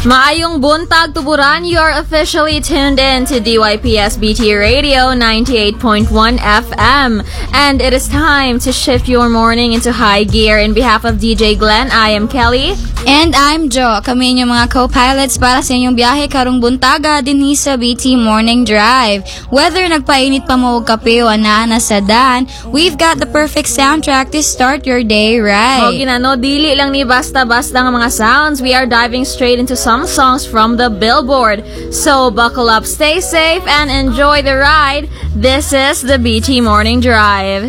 Maayong buntag tuburan, you are officially tuned in to DYPS BT Radio 98.1 FM. And it is time to shift your morning into high gear. In behalf of DJ Glenn, I am Kelly. And I'm Jo. Kami inyong mga co-pilots para sa inyong biyahe karong buntaga dinhi sa BT Morning Drive. Whether nagpainit pa mo og kape o anana sa dan, we've got the perfect soundtrack to start your day right. O ginano, dili lang ni basta-basta nga mga sounds. We are diving straight into some songs from the Billboard. So buckle up, stay safe, and enjoy the ride. This is the BT Morning Drive.